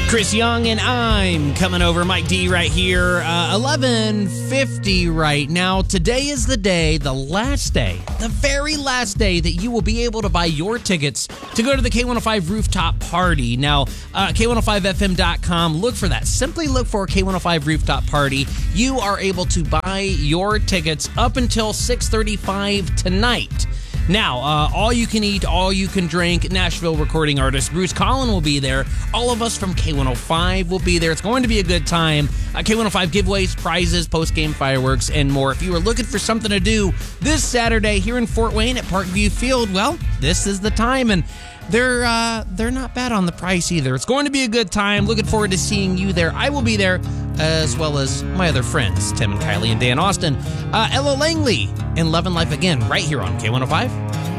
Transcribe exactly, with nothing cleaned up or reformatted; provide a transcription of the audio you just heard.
Chris Young and I'm coming over. Mike D right here. Uh, eleven fifty right now. Today is the day, the last day, the very last day that you will be able to buy your tickets to go to the K one oh five Rooftop Party. Now, uh, K one oh five F M dot com, look for that. Simply look for K one oh five Rooftop Party. You are able to buy your tickets up until six thirty-five tonight. Now, uh, all you can eat, all you can drink, Nashville recording artist Bruce Collin will be there. All of us from K one oh five will be there. It's going to be a good time. Uh, K one oh five giveaways, prizes, post-game fireworks, and more. If you are looking for something to do this Saturday here in Fort Wayne at Parkview Field, well, this is the time. And they're uh, they're not bad on the price either. It's going to be a good time. Looking forward to seeing you there. I will be there, as well as my other friends, Tim and Kylie and Dan Austin. Uh, Ella Langley and Love and Life Again, right here on K one oh five.